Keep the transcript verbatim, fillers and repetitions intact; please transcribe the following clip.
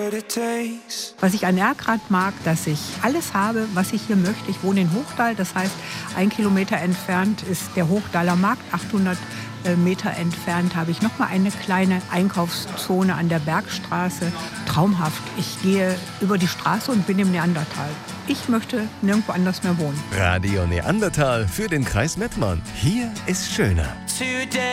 Was ich an Erkrath mag, dass ich alles habe, was ich hier möchte. Ich wohne in Hochdahl, das heißt, ein Kilometer entfernt ist der Hochdaler Markt. achthundert Meter entfernt habe ich noch mal eine kleine Einkaufszone an der Bergstraße. Traumhaft. Ich gehe über die Straße und bin im Neandertal. Ich möchte nirgendwo anders mehr wohnen. Radio Neandertal für den Kreis Mettmann. Hier ist schöner.